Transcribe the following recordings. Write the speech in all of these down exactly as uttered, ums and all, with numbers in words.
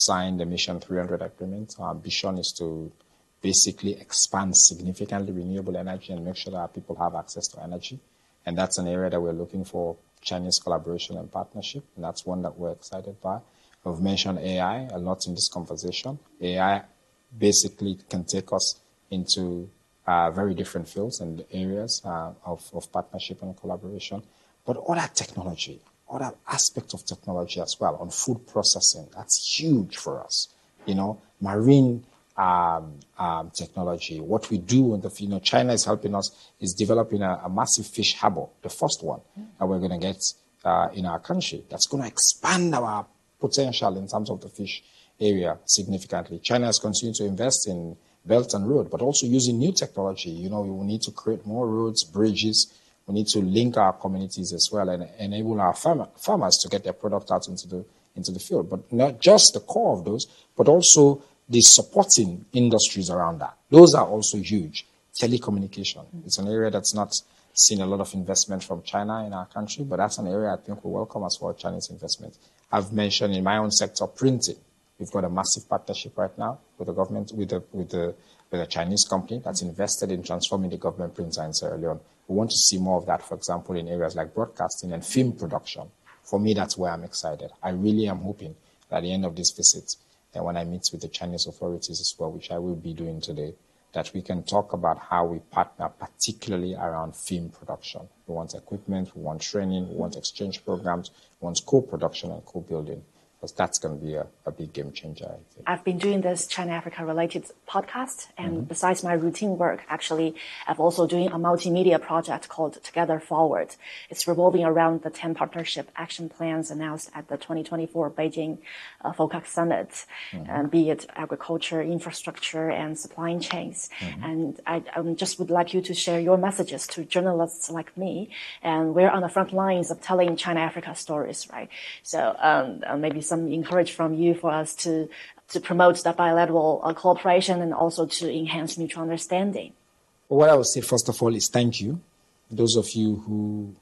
signed the Mission three hundred agreement. Our ambition is to basically expand significantly renewable energy and make sure that our people have access to energy. And that's an area that we're looking for Chinese collaboration and partnership, and that's one that we're excited by. We've mentioned A I a lot in this conversation. A I basically can take us into uh, very different fields and areas uh, of, of partnership and collaboration. But other technology, other aspects of technology as well, on food processing, that's huge for us. You know, marine um, um, technology, what we do, in the, you know, China is helping us, is developing a, a massive fish harbor, the first one mm. that we're going to get uh, in our country. That's going to expand our potential in terms of the fish area significantly. China has continued to invest in Belt and Road, but also using new technology. You know, we need to create more roads, bridges. We need to link our communities as well and enable our farmer, farmers to get their product out into the into the field. But not just the core of those, but also the supporting industries around that. Those are also huge. Telecommunication. It's an area that's not seen a lot of investment from China in our country, but that's an area I think we welcome as well, Chinese investment. I've mentioned in my own sector, printing. We've got a massive partnership right now with the government, with the, with the, with a Chinese company that's invested in transforming the government printer in Sierra Leone. We want to see more of that, for example, in areas like broadcasting and film production. For me, that's where I'm excited. I really am hoping that at the end of this visit, and when I meet with the Chinese authorities as well, which I will be doing today, that we can talk about how we partner, particularly around film production. We want equipment, we want training, we want exchange programs, we want co-production and co-building, because that's going to be a, a big game changer, I think. I've been doing this China-Africa related podcast, and mm-hmm. besides my routine work, actually, I'm also doing a multimedia project called Together Forward. It's revolving around the ten partnership action plans announced at the twenty twenty-four Beijing uh, FOCAC Summit, mm-hmm. and be it agriculture, infrastructure, and supply chains. Mm-hmm. And I, I just would like you to share your messages to journalists like me, and we're on the front lines of telling China-Africa stories, right? So um, uh, maybe some encourage from you for us to to promote that bilateral uh, cooperation and also to enhance mutual understanding. Well, what I would say, first of all, is thank you. Those of you who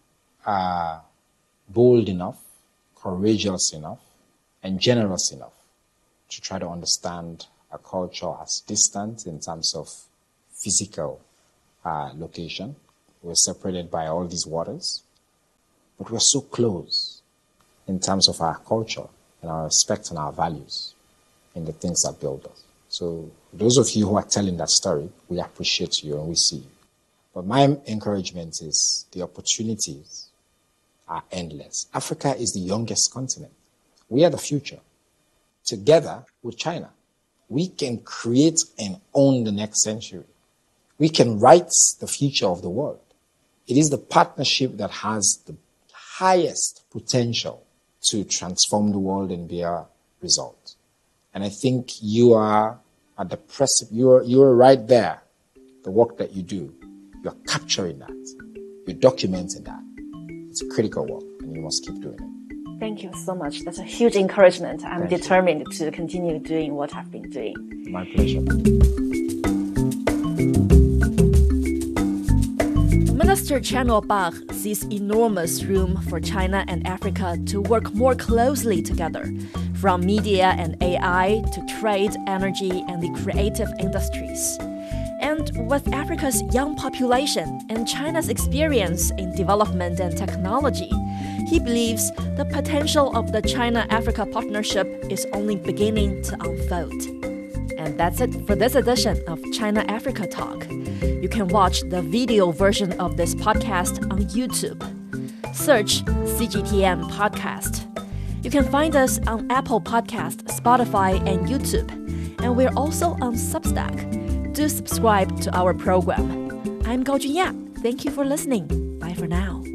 are bold enough, courageous enough, and generous enough to try to understand a culture as distant in terms of physical uh, location. We're separated by all these waters, but we're so close in terms of our culture and our respect and our values in the things that build us. So those of you who are telling that story, we appreciate you and we see you. But my encouragement is the opportunities are endless. Africa is the youngest continent. We are the future. Together with China, we can create and own the next century. We can write the future of the world. It is the partnership that has the highest potential to transform the world and be a result. And I think you are at the precipice, you're, you're right there. The work that you do, you're capturing that. You're documenting that. It's a critical work, and you must keep doing it. Thank you so much. That's a huge encouragement. I'm Thank determined you. to continue doing what I've been doing. My pleasure. Minister Chen Luobak sees enormous room for China and Africa to work more closely together, from media and A I to trade, energy, and the creative industries. And with Africa's young population and China's experience in development and technology, he believes the potential of the China-Africa partnership is only beginning to unfold. And that's it for this edition of China-Africa Talk. You can watch the video version of this podcast on YouTube. Search C G T N Podcast. You can find us on Apple Podcast, Spotify, and YouTube. And we're also on Substack. Do subscribe to our program. I'm Gao Junya. Thank you for listening. Bye for now.